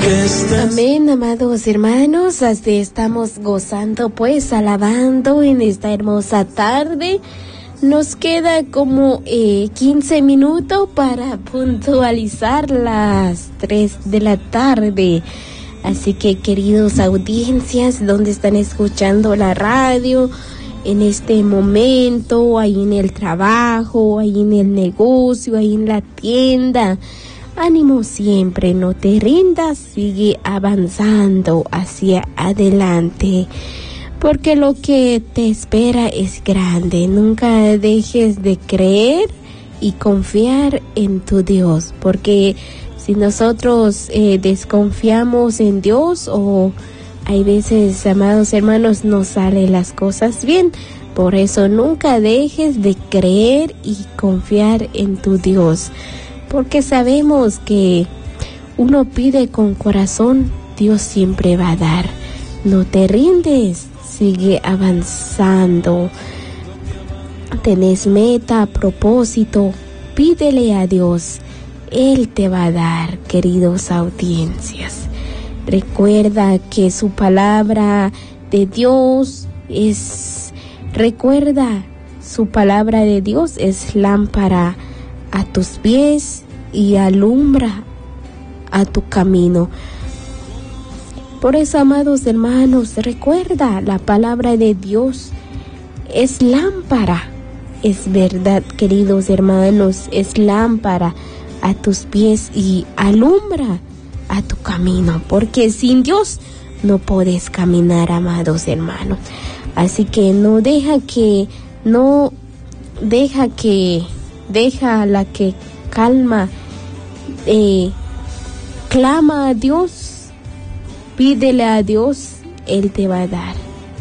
Amén, amados hermanos, así estamos gozando, pues, alabando en esta hermosa tarde. Nos queda como 15 minutos para puntualizar las 3 de la tarde. Así que, queridos audiencias, donde están escuchando la radio en este momento, ahí en el trabajo, ahí en el negocio, ahí en la tienda, ánimo siempre, no te rindas, sigue avanzando hacia adelante, porque lo que te espera es grande. Nunca dejes de creer y confiar en tu Dios, porque si nosotros desconfiamos en Dios, o hay veces, amados hermanos, no salen las cosas bien. Por eso nunca dejes de creer y confiar en tu Dios, porque sabemos que uno pide con corazón, Dios siempre va a dar. No te rindes, sigue avanzando. Tenés meta, propósito, pídele a Dios, Él te va a dar, queridos audiencias. Recuerda que su palabra de Dios su palabra de Dios es lámpara a tus pies y alumbra a tu camino. Por eso, amados hermanos, recuerda, la palabra de Dios es lámpara. Es verdad, queridos hermanos, es lámpara a tus pies y alumbra a tu camino, porque sin Dios no puedes caminar, amados hermanos. Así que deja la que calma, clama a Dios, pídele a Dios, Él te va a dar.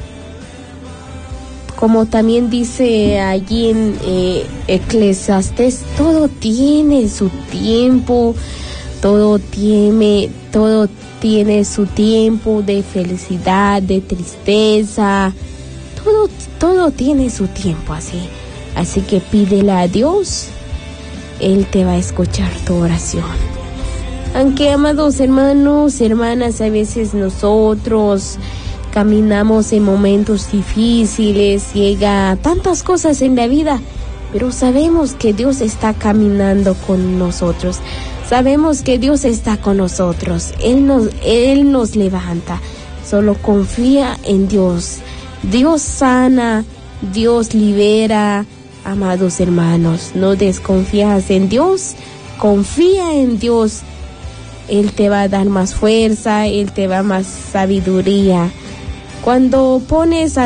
Como también dice allí en Eclesiastés, todo tiene su tiempo, todo tiene su tiempo de felicidad, de tristeza, todo tiene su tiempo así. Así que pídele a Dios, Él te va a escuchar tu oración. Aunque, amados hermanos, hermanas, a veces nosotros caminamos en momentos difíciles, llega tantas cosas en la vida, pero sabemos que Dios está caminando con nosotros. Sabemos que Dios está con nosotros. Él nos levanta. Solo confía en Dios. Dios sana, Dios libera. Amados hermanos, no desconfías en Dios, confía en Dios. Él te va a dar más fuerza, Él te va a dar más sabiduría. Cuando pones a